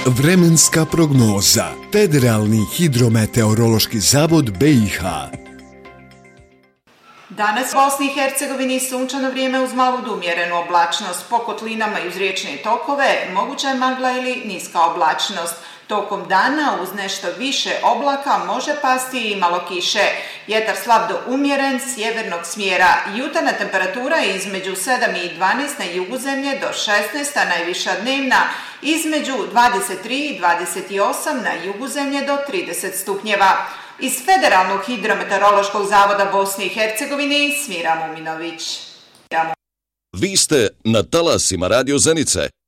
Vremenska prognoza. Federalni hidrometeorološki zavod BiH. Danas u Bosni i Hercegovini sunčano vrijeme uz malu umjerenu oblačnost. Po kotlinama i uz riječne tokove moguća je magla ili niska oblačnost. Tokom dana uz nešto više oblaka može pasti i malo kiše. Vjetar slab do umjeren, sjevernog smjera. Jutarnja temperatura je između 7 i 12 na jugu zemlje do 16, a najviša dnevna između 23 i 28 na jugu zemlje do 30 stupnjeva. Iz Federalnog hidrometeorološkog zavoda Bosne i Hercegovine Smira Muminović. Vi ste na talasima Radio Zenice.